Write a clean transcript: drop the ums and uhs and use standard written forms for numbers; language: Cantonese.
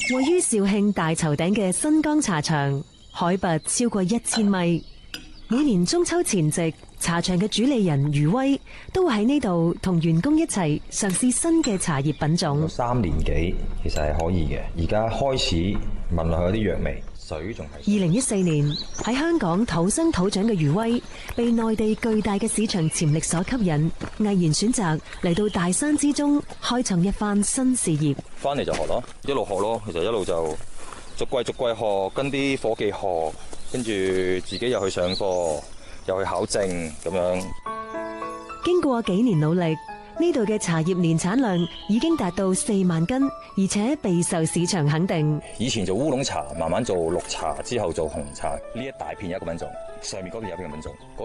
位於肇慶大頭頂嘅新江茶場，海拔超過1000米。每年中秋前夕，茶場嘅主理人余威都會喺呢度同員工一齊嘗試新嘅茶葉品種。 3年幾其實係可以嘅，而家開始聞落去有啲藥味，水仲係。 2014年喺香港土生土長嘅余威，被內地巨大嘅市場潛力所吸引，毅然選擇嚟到大山之中開創一番新事業。 翻嚟就學咯，一路學咯，其實一路就逐季學，跟啲伙計學，跟住自己又去上課，又去考證咁樣。 經過幾年努力，呢度嘅茶葉年產量已經達到4萬斤，而且備受市場肯定。 以前做烏龍茶，慢慢做綠茶，之後做紅茶，呢一大片一個品種，上面嗰片有邊個品種？